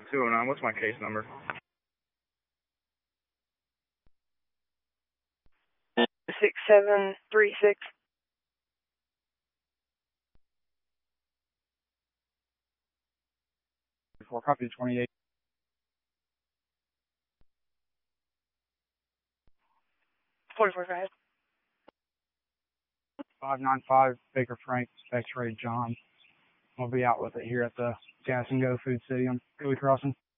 209, what's my case number? 6736. For copy 28. 445. 595 Baker Frank, X-ray John. We'll be out with it here at the Gas and Go Food City on Dewey Crossing.